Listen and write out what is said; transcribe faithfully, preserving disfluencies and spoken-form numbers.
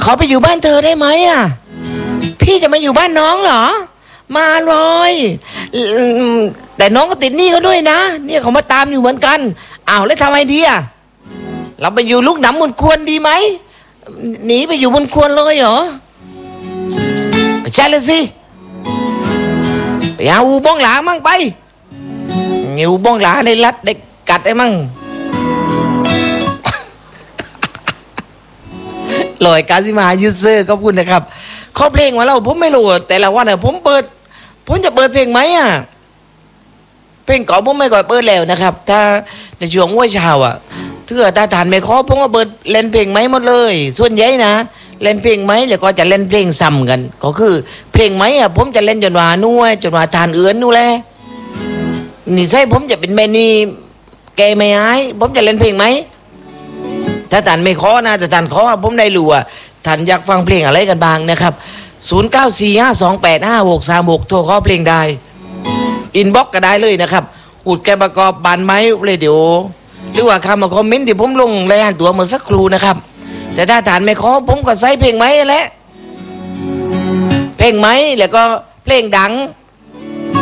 ขอไปอยู่บ้านเธอได้ไหมอ่ะพี่จะมาอยู่บ้านน้องเหรอมาเลยแต่น้องก็ติดหนี้เขาด้วยนะเนี่ยเขามาตามอยู่เหมือนกันอ้าวแล้วทำไมดีอ่ะเราไปอยู่ลูกหนำบนควนดีไหมหนีไปอยู่บนควนเลยเหรอใช่เลยสิไปหาอูบ้องหลามั่งไปอูบ้องหลาในรัดได้กัดได้มั่งลอยกาซิมายูเซอร์ขอบคุณนะครับข้อเพลงมาแล้วผมไม่รู้แต่ละวันเนี่ยผมเปิดผมจะเปิดเพลงไหมอ่ะเพลงเก่าผมไม่ก่อยเปิดแล้วนะครับถ้าในช่วงว่าเช้าอ่ะเถื่อตาฐานไม่ขอผมก็เปิดเล่นเพลงไหมหมดเลยส่วนใหญ่นะเล่นเพลงไหมแล้วก็จะเล่นเพลงซ้ำกันก็คือเพลงไหมอ่ะผมจะเล่นจนว่านู่นจนว่าทานเอื้อนนู่นแหละนี่ใช่ผมจะเป็นแมนี่แกไม่หายผมจะเล่นเพลงไหมถ้าท่านไม่ขอนะแต่ท่านขอผมได้รู้ว่าท่านอยากฟังเพลงอะไรกันบ้างนะครับศูนย์ เก้า สี่ ห้า สอง แปด ห้า หก สาม หกโทรขอเพลงได้อินบ็อกก็ได้เลยนะครับอุดแกประกอบบานไม้เลยเดี๋ยวหรือว่าคำมาคอมเมนต์ที่ผมลงรายงานตัวเมื่อสักครู่นะครับแต่ถ้าท่านไม่ขอผมก็ใส่เพลงไหมแหละเพลงไหมแล้วก็เพลงดัง